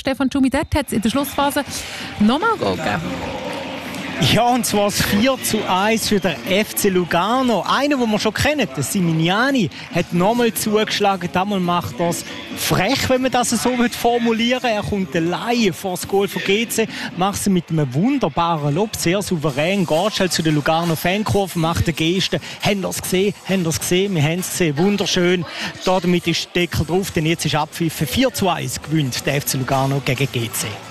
Stefan Tschumi, dort hat es in der Schlussphase nochmal gegeben. Ja, und zwar das 4:1 für den FC Lugano. Einer, den wir schon kennen, der Simignani, hat nochmal zugeschlagen. Damals macht er es frech, wenn man das so formulieren will. Er kommt alleine vor das Goal von GC, macht es mit einem wunderbaren Lob, sehr souverän. Geht schnell zu der Lugano Fankurve, macht eine Geste. Haben ihr es gesehen? Haben ihr es gesehen? Wir haben es gesehen. Wunderschön. Damit ist der Deckel drauf, denn jetzt ist abpfiffen. 4:1 gewinnt der FC Lugano gegen GC.